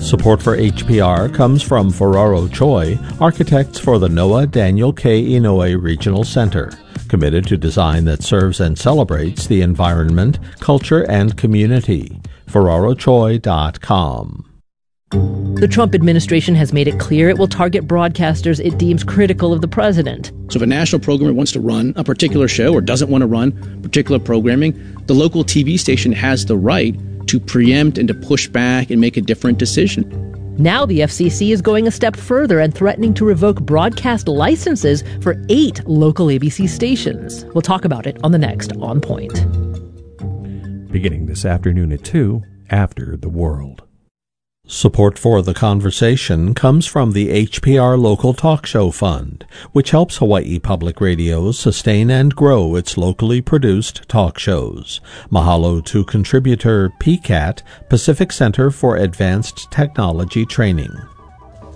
Support for HPR comes from Ferraro Choi, architects for the Noah Daniel K. Inouye Regional Center, committed to design that serves and celebrates the environment, culture, and community. FerraroChoi.com. The Trump administration has made it clear it will target broadcasters it deems critical of the president. So if a national programmer wants to run a particular show or doesn't want to run particular programming, the local TV station has the right to preempt and to push back and make a different decision. Now the FCC is going a step further and threatening to revoke broadcast licenses for 8 local ABC stations. We'll talk about it on the next On Point. Beginning this afternoon at 2, After the World. Support for the conversation comes from the HPR Local Talk Show Fund, which helps Hawaii Public Radio sustain and grow its locally produced talk shows. Mahalo to contributor PCAT, Pacific Center for Advanced Technology Training.